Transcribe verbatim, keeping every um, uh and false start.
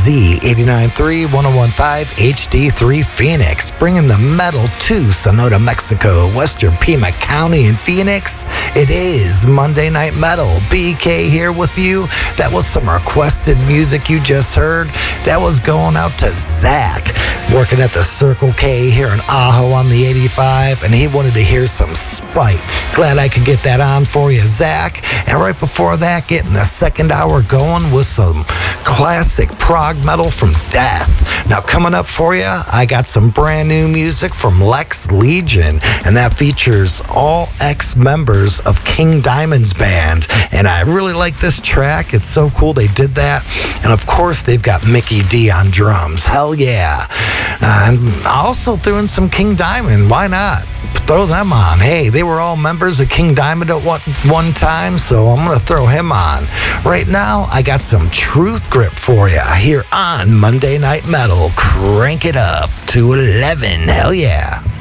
Z eighty-nine point three, one oh one point five, H D three Phoenix, bringing the metal to Sonora, Mexico, Western Pima County in Phoenix. It is Monday Night Metal. B K here with you. That was some requested music you just heard. That was going out to Zach, working at the Circle K here in Ajo on the eighty-five, and he wanted to hear some Spite. Glad I could get that on for you, Zach. And right before that, getting the second hour going with some classic prog metal from Death. Now coming up for you, I got some brand new music from Lex Legion, and that features all ex-members of King Diamond's band. And I really like this track. It's so cool they did that. And of course, they've got Mickey D on drums. Hell yeah. And also threw in some King Diamond. Why not? Throw them on. Hey, they were all members of King Diamond at one, one time, so I'm going to throw him on. Right now, I got some Truth Grip for you here on Monday Night Metal. Crank it up to eleven. Hell yeah.